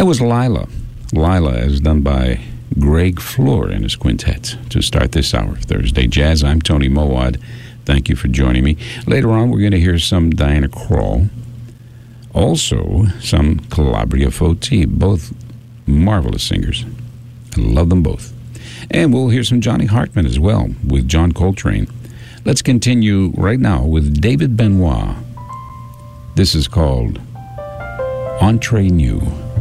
That was Lila. Lila, as done by Greg Floor and his quintet to start this hour of Thursday Jazz. I'm Tony Mowad. Thank you for joining me. Later on, we're going to hear some Diana Krall. Also, some Calabria Foti, both marvelous singers. I love them both. And we'll hear some Johnny Hartman as well with John Coltrane. Let's continue right now with David Benoit. This is called Entre Nous.